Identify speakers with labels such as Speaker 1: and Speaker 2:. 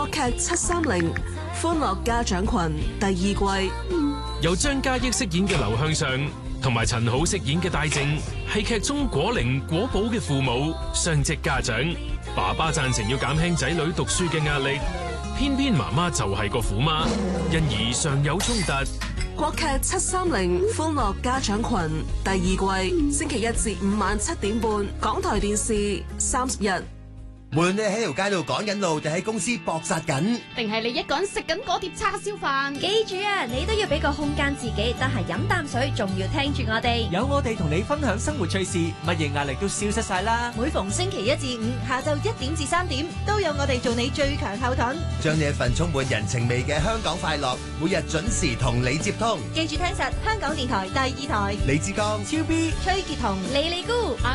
Speaker 1: 國劇730歡樂家長群第2季，
Speaker 2: 由張嘉譯飾演嘅劉向上同埋陳好飾演嘅戴正，係劇中果靈果寶嘅父母，雙職家長。爸爸贊成要減輕仔女讀書嘅壓力，偏偏媽媽就係個虎媽，因而常有衝突。
Speaker 1: 國劇730歡樂家長群第2季，星期1至5晚7點半，港台電視30日。
Speaker 3: 無論你喺條街度趕緊路，定喺公司搏殺緊，
Speaker 4: 定係你一個人食緊嗰碟叉燒飯，
Speaker 5: 記住啊，你都要俾個空間自己，得閒飲啖水，仲要聽住我哋。
Speaker 6: 有我哋同你分享生活趣事，乜嘢壓力都消失晒啦。
Speaker 5: 每逢星期1至5下晝1點至3點，都有我哋做你最強後盾，
Speaker 3: 將呢一份充滿人情味嘅香港快樂，每日準時同你接通。
Speaker 5: 記住聽實香港電台第2台，
Speaker 3: 李志剛、
Speaker 6: 超 B、
Speaker 5: 崔潔彤、李麗姑。